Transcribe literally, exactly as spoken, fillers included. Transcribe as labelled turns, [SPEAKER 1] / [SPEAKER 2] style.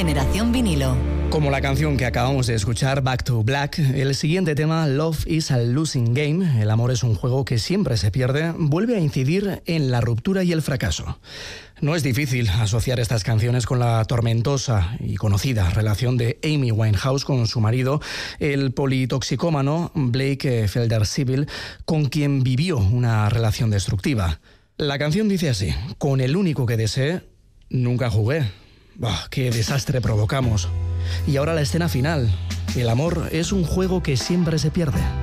[SPEAKER 1] Generación Vinilo.
[SPEAKER 2] Como la canción que acabamos de escuchar, Back to Black, el siguiente tema, Love is a Losing Game, el amor es un juego que siempre se pierde, vuelve a incidir en la ruptura y el fracaso. No es difícil asociar estas canciones con la tormentosa y conocida relación de Amy Winehouse con su marido, el politoxicómano Blake Felder-Civil, con quien vivió una relación destructiva. La canción dice así: con el único que deseé, nunca jugué. Bah, ¡qué desastre provocamos! Y ahora la escena final. El amor es un juego que siempre se pierde.